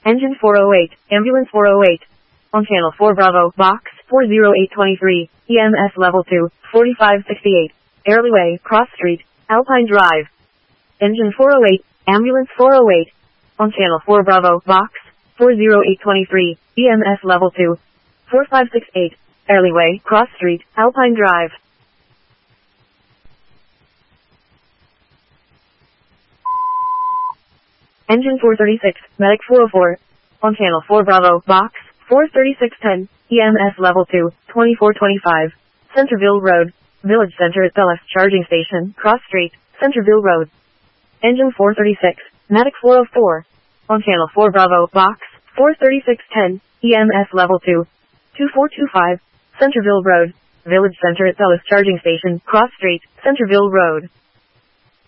Engine 408, Ambulance 408. On Channel 4 Bravo, Box 40823, EMS Level 2, 4568. Airlie Way, Cross Street, Alpine Drive. Engine 408, Ambulance 408. On Channel 4 Bravo, Box 40823, EMS Level 2, 4568. Airlie Way, Cross Street, Alpine Drive. Engine 436, Medic 404. On Channel 4 Bravo, Box 43610, EMS Level 2, 2425. Centerville Road, Village Center at Dulles Charging Station, Cross Street, Centerville Road. Engine 436, Medic 404. On Channel 4 Bravo, Box 43610, EMS Level 2, 2425. Centerville Road, Village Center at Dulles Charging Station, Cross Street, Centerville Road.